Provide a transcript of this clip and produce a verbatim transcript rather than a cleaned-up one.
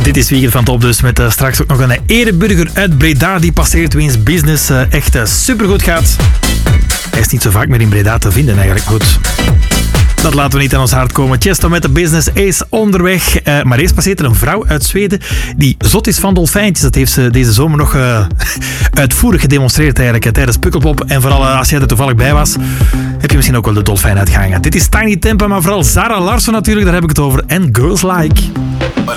Dit is Wiegert van Top dus, met uh, straks ook nog een ereburger uit Breda. Die passeert wiens business uh, echt uh, supergoed gaat. Hij is niet zo vaak meer in Breda te vinden eigenlijk. Goed. Dat laten we niet aan ons hart komen. Tiesto met de business is onderweg. Uh, maar eerst passeert er een vrouw uit Zweden die zot is van dolfijntjes. Dat heeft ze deze zomer nog uh, uitvoerig gedemonstreerd eigenlijk, uh, tijdens Pukkelpop. En vooral uh, als jij er toevallig bij was, heb je misschien ook wel de dolfijn uitgehangen. Dit is Tiny Tempa, maar vooral Zara Larsson natuurlijk, daar heb ik het over. En Girls Like.